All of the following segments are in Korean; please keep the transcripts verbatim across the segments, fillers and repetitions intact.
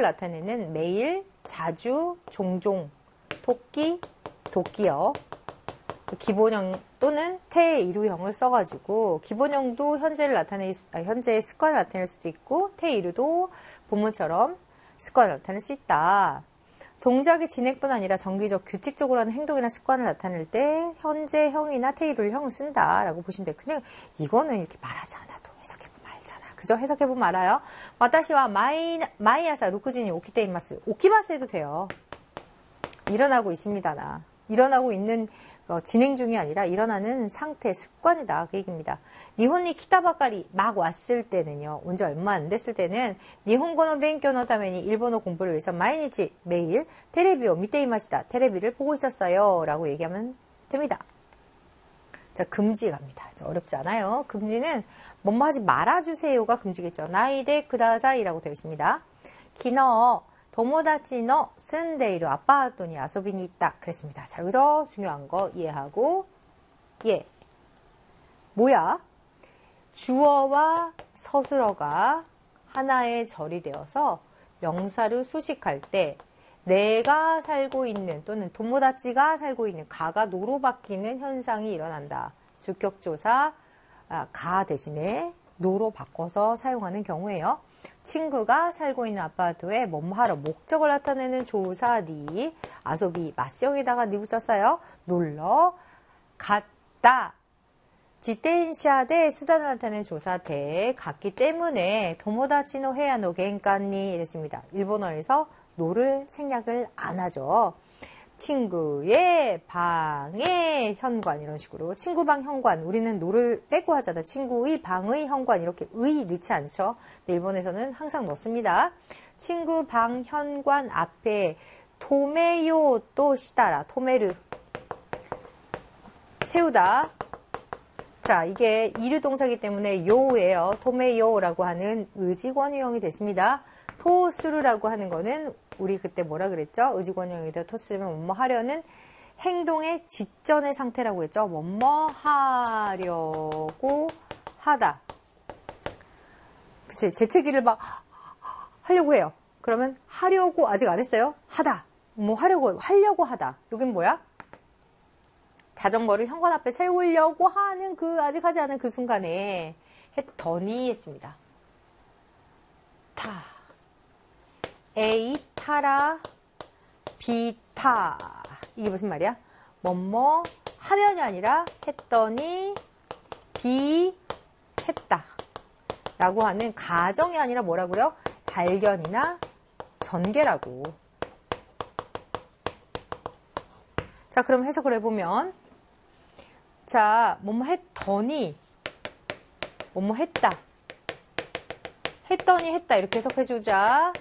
이루를 나타내는 매일, 자주, 종종, 토끼, 도끼어. 기본형 또는 태의 이루형을 써가지고 기본형도 현재를 나타낼 수, 아, 현재의 습관을 나타낼 수도 있고 태의 이루도 본문처럼 습관을 나타낼 수 있다. 동작의 진행뿐 아니라 정기적 규칙적으로 하는 행동이나 습관을 나타낼 때 현재형이나 태의 이루를 형을 쓴다라고 보시면 돼요. 그냥 이거는 이렇게 말하지 않아도 해석해보면 알잖아. 그죠? 해석해보면 알아요. 와타시와 마이, 마이아사 루쿠지니 오키테이마스. 오키마스 해도 돼요. 일어나고 있습니다. 나. 일어나고 있는 어, 진행 중이 아니라 일어나는 상태, 습관이다. 그 얘기입니다. 니혼니 키타바까리 막 왔을 때는요. 온 지 얼마 안 됐을 때는 니혼고노 벤교노 타메니 일본어 공부를 위해서 마이니치 매일 테레비を見ていました. 테레비를 보고 있었어요. 라고 얘기하면 됩니다. 자, 금지 갑니다. 어렵지 않아요. 금지는 뭐뭐 하지 말아주세요가 금지겠죠. 나이데 쿠다사이라고 되어 있습니다. 기너 도모다치노 쓴데이루 아파트니 아소비니 있다. 그랬습니다. 자, 여기서 중요한 거 이해하고, 예. 뭐야? 주어와 서술어가 하나의 절이 되어서 명사를 수식할 때 내가 살고 있는 또는 도모다치가 살고 있는 가가 노로 바뀌는 현상이 일어난다. 주격조사 아, 가 대신에 노로 바꿔서 사용하는 경우에요. 친구가 살고 있는 아파트에 뭐뭐하러 목적을 나타내는 조사 니 아소비 맞성에다가 니 붙였어요. 놀러 갔다. 지텐샤で 수단을 나타내는 조사 대 갔기 때문에 도모다치노 헤야노 겐간니 이랬습니다. 일본어에서 노를 생략을 안 하죠. 친구의 방의 현관 이런 식으로 친구 방 현관 우리는 노를 빼고 하잖아. 친구의 방의 현관 이렇게 의 넣지 않죠. 근데 일본에서는 항상 넣습니다. 친구 방 현관 앞에 토메요 또 시다라 토메르 세우다. 자, 이게 이류 동사이기 때문에 요예요. 토메요라고 하는 의지권유형이 됐습니다. 토스루라고 하는 거는 우리 그때 뭐라 그랬죠? 의지권유형에다 토스르면 뭐뭐 하려는 행동의 직전의 상태라고 했죠. 뭐뭐 하려고 하다. 그치? 재채기를 막 하려고 해요. 그러면 하려고 아직 안 했어요? 하다. 뭐 하려고 하려고 하다. 여긴 뭐야? 자전거를 현관 앞에 세우려고 하는 그 아직 하지 않은 그 순간에 했더니 했습니다. 타. A 타라 B 타 이게 무슨 말이야? 뭐뭐 하면이 아니라 했더니 B 했다 라고 하는 가정이 아니라 뭐라고요? 발견이나 전개라고. 자, 그럼 해석을 해보면 자, 뭐뭐 했더니 뭐뭐 했다 했더니 했다 이렇게 해석해주자.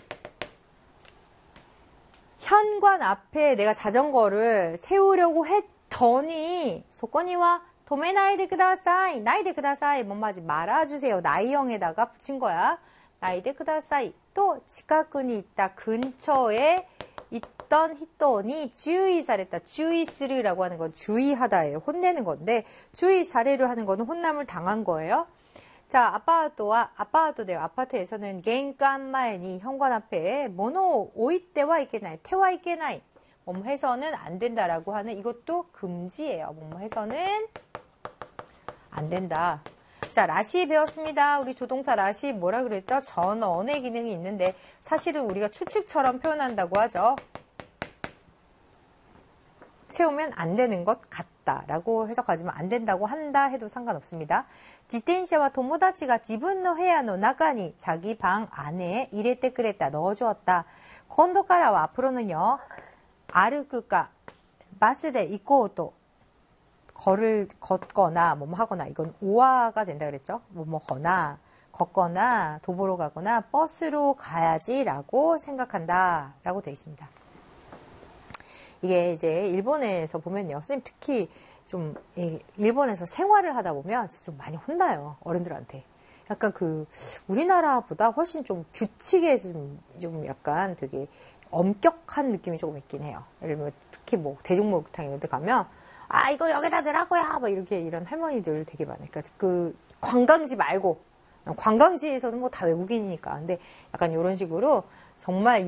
현관 앞에 내가 자전거를 세우려고 했더니 소코니와 도메나이데 쿠다사이 나이데 쿠다사이 뭐뭐 하지 말아주세요. 나이형에다가 붙인 거야. 나이데 쿠다사이 또 치카쿠니 있다 근처에 있던 히토니 주의사랬다. 주의스르라고 하는 건 주의하다예요. 혼내는 건데 주의사례를 하는 거는 혼남을 당한 거예요. 자, 아파트와 아파트대요. 아파트에서는 겐간마에니 현관 앞에 모노 오이때와 있겠나이, 태와 있겠나이, 뭐뭐 해서는 안 된다라고 하는 이것도 금지예요. 뭐뭐 해서는 안 된다. 자, 라시 배웠습니다. 우리 조동사 라시 뭐라 그랬죠? 전언의 기능이 있는데 사실은 우리가 추측처럼 표현한다고 하죠. 채우면 안 되는 것 같다라고 해석하지만 안 된다고 한다 해도 상관없습니다. 지텐샤와 도모다치가 지분노 헤야노 나가니 자기 방 안에 이랬대 그랬다 넣어주었다. 콘도카라와 앞으로는요. 아르크가 바스데 이코오토 걸을 걷거나 뭐뭐 하거나 이건 오화가 된다 그랬죠. 뭐뭐 거나 걷거나 도보로 가거나 버스로 가야지라고 생각한다 라고 되어 있습니다. 이게 이제 일본에서 보면요. 선생님 특히 좀 일본에서 생활을 하다 보면 진짜 좀 많이 혼나요. 어른들한테. 약간 그 우리나라보다 훨씬 좀 규칙에 좀, 좀 약간 되게 엄격한 느낌이 조금 있긴 해요. 예를 들면 특히 뭐 대중목욕탕 이런 데 가면 아 이거 여기다 넣으라고요. 막 이렇게 이런 할머니들 되게 많아요. 그러니까 그 관광지 말고 관광지에서는 뭐 다 외국인이니까. 근데 약간 이런 식으로 정말